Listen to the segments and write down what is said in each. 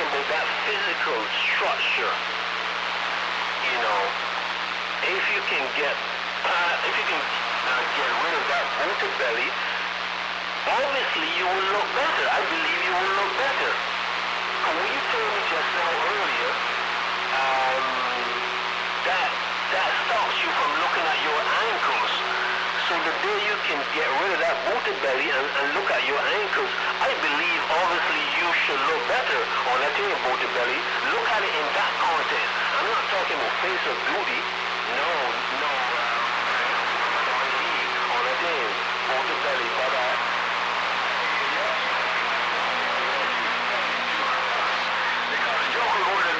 talking about that physical structure, you know, if you can get rid of that bloated belly, obviously you will look better. I believe you will look better. And when you told me just now earlier, that stops you from looking at your ankles. So the day you can get rid of that bloated belly and look at your ankles, I believe obviously you should look better on that thing of bloated belly. Look at it in that context. I'm not talking about face or beauty. No, on that thing, bloated belly, but because Joe Gordon.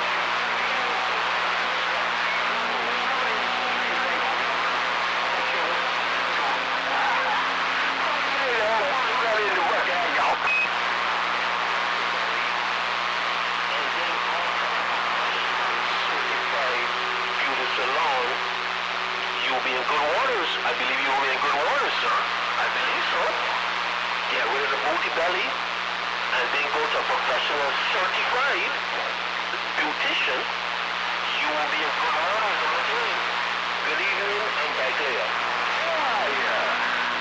Salon, you'll be in good waters. I believe you will be in good waters, sir. I believe so. Get rid of the booty belly and then go to a professional certified beautician. You will be in good waters on the day. Good evening and back there. Yeah.